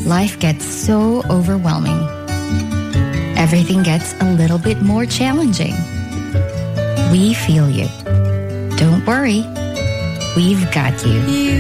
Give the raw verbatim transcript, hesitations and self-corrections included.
life gets so overwhelming. Everything gets a little bit more challenging. We feel you. Don't worry. We've got you.